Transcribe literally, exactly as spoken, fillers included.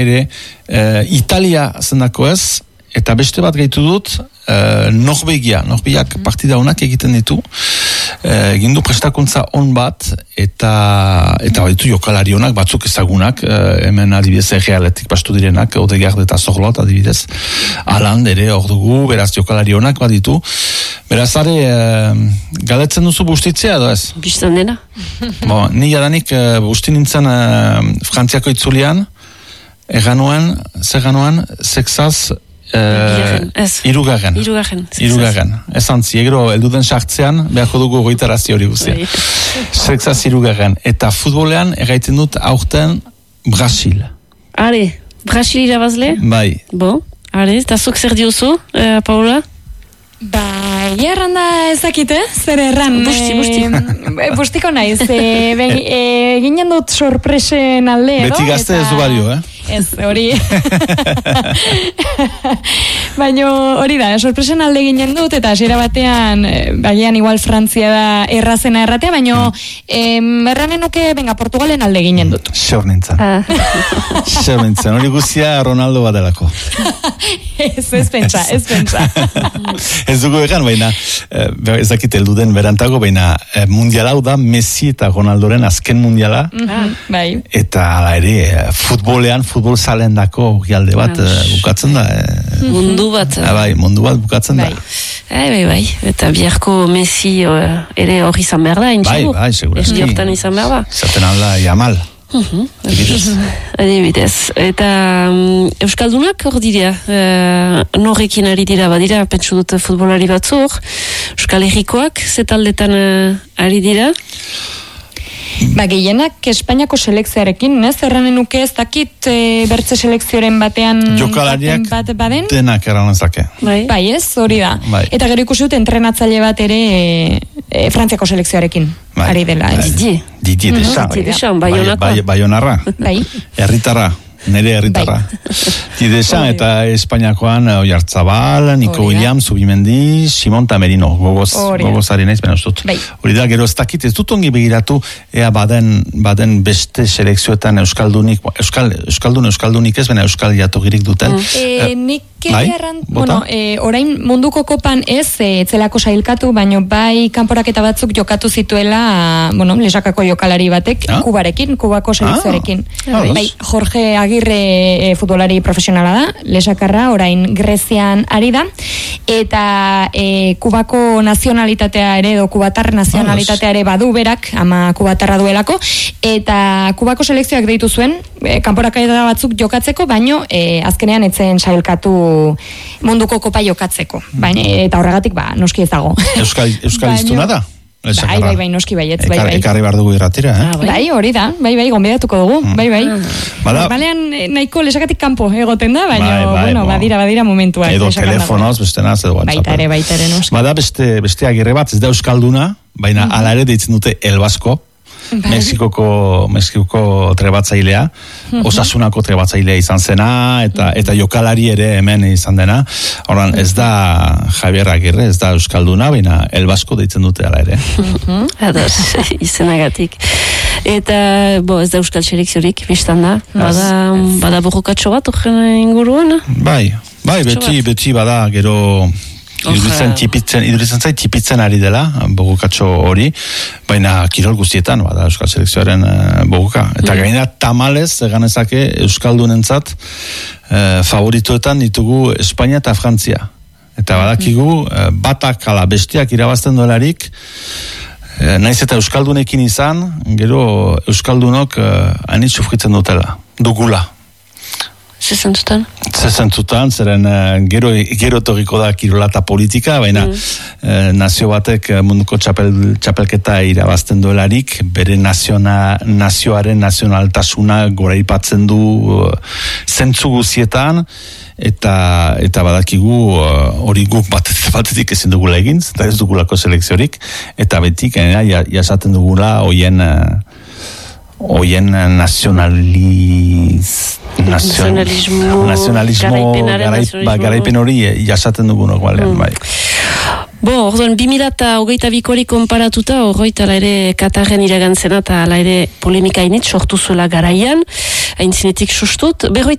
ere uh, Italia zendako ez, eta beste bat gehitu dut, uh, Norvegia, Norvegiak mm-hmm. partida honak egiten ditu, uh, egin du prestakuntza on bat, eta eta baditu jokalari honak, batzuk ezagunak, uh, hemen adibidez errealetik bastu direnak, Odegaard eta Zorlot adibidez, Haaland ere hor dugu, beraz jokalari honak baditu, beraz are, uh, galetzen duzu bustitzea edo ez? Bistan dena. Bo, ni jadanik uh, busti nintzen uh, Frantziako itzulian, eganuan, zer ganuan, sexaz, Uh, irugarren irugarren irugarren esan ziegro elduden sartzean beharko dugu goitarazi hori guztia sexaz irugarren eta futbolean erraiten dut aurten Brasil are, Brasil irabazle bai bo, are, eta zuk zer diozu uh, Paula? Ba, jarranda ezakite, zer erran busti, busti e, bustiko naiz e, ben, e, ginen dut sorpresen alde edo beti gazte eta... ez du balio, eh? Ez, hori baina hori da, sorpresen alde ginen dut eta hasiera batean, bagian igual Frantzia da errazena erratea, baina mm. erranen nuke, venga, Portugalen alde ginen dut. Seur nintzen ah. Seur nintzen, hori guztia Ronaldo badelako. Ez, ez pentsa, ez pentsa ez dugu egan, baina ez dakit heldu den berantago, baina mundiala hau da Messi eta Ronaldoren azken mundiala mm-hmm. bai. Eta ala ere, futbolean futbol zalen dako gialde bat uh, bukatzen da. Eh. Mundu bat. Ah, bai, mundu bat bukatzen bai. da. Bai, bai, bai. Eta biharko Messi uh, ere hori izan behar da, entxego. Bai, bai, segurazki. Ez hortan izan behar da. Zaten alda, Yamal. Uh-huh. Adibidez. Eta um, Euskaldunak hor dira, uh, norrekin ari dira, badira, pentsu dut futbolari batzuk, Euskal Herrikoak, zetaldetan uh, ari dira? Ba, gehienak Espainiako selekzioarekin, ez? Erranen nuke ez dakit e, bertze selekzioaren batean jokalariak bat baden? Denak erranen zake. Bai. Bai, ez? Hori da. Bai. Eta gero ikusi dut entrenatzaile bat ere e, e, Frantziako selekzioarekin. Bai. Ari dela, ez? Didier. Didier Deschamps. Didier Deschamps, Baionako. Baionarra. Bai. Herritarra. Nere herritarra. Didier Deschamps eta Espainiakoan Oyarzabal, Nico Williams, Zubimendi, Simon Tamerino, gogoz, gogoz ari naiz, baina ustut. Hori da, gero ez dakit, ez dut ongi begiratu, ea baden, baden beste selekzioetan Euskaldunik, Euskal, Euskaldun, Euskaldunik ez, baina Euskal jatogirik duten. Mm. E, nik erran, bueno, e, orain munduko kopan ez, e, etzelako sailkatu, baino bai kanporaketa batzuk jokatu zituela, bueno, lesakako jokalari batek, ah? Kubarekin, Kubako selekzioarekin. Ah, bai, Jorge Agirre e, futbolari profesionala da, lesakarra, orain Grezian ari da, eta e, Kubako nazionalitatea ere, edo kubatar nazionalitatea ere badu berak, ama kubatarra duelako, eta Kubako selekzioak deitu zuen, e, kanporaketa batzuk jokatzeko, baino e, azkenean etzen sailkatu munduko kopa jokatzeko. Baina, eta horregatik, ba, noski ez dago. Euskal, Euskal iztuna da? Bai, bai, bai, noski baietz, bai, bai. Ekarri behar dugu irratira, eh? Ah, bai. bai, hori da, bai, bai, gonbidatuko dugu, mm. bai, bai. Bada... Balean nahiko lesakatik kanpo egoten da, baina, bai, bai, bueno, bo. badira, badira momentua. Edo telefonoz, beste naz, edo WhatsApp. Baita ere, baita ere, noski. Bada beste, beste agirre bat, ez da Euskalduna, baina mm-hmm. ala ere deitzen dute El Basko, bai. Mexikoko, Mexikoko trebatzailea, mm-hmm. Osasunako trebatzailea izan zena, eta mm-hmm. eta jokalari ere hemen izan dena. Horan, ez da Javier Agirre, ez da Euskalduna, baina El Basko deitzen dute ala ere. Mm-hmm. Ados, izenagatik. Eta, bo, ez da Euskal selekziorik, biztan da. Bada, bada borrokatxo bat, horren inguruan? Bai, bai, beti, beti bada, gero... Iduritzen tipitzen, iduritzen zait tipitzen ari dela, bogokatxo hori, baina kirol guztietan, bada Euskal Selekzioaren uh, bogoka. Eta mm. gaina tamalez, eganezake, Euskaldunentzat uh, favorituetan ditugu Espainia eta Frantzia. Eta badakigu, uh, batak ala bestiak irabazten dolarik, uh, naiz eta Euskaldunekin izan, gero Euskaldunok uh, anitz sufritzen dutela, dugula. Zezentzutan? Zezentzutan, zeren uh, gero, gero torriko da kirolata politika, baina mm. uh, nazio batek munduko txapel, txapelketa irabazten duelarik, bere naziona, nazioaren nazionaltasuna goraipatzen du uh, zentzu guzietan, eta eta badakigu hori uh, guk batetik, batetik ezin dugula egin, eta ez dugulako selekziorik, eta betik, ja, jasaten dugula hoien... Uh, oien nazionaliz... Nazion, nazionalismo... Nazionalismo... Garaipen, garaipen hori jasaten dugunok, balean, mm. bai. Bo, orduan, bi mila eta hogeita bikori konparatuta, horreita ala ere Katarren iragantzena eta ala ere polemika init sortu zuela garaian, hain zinetik sustut. Berroita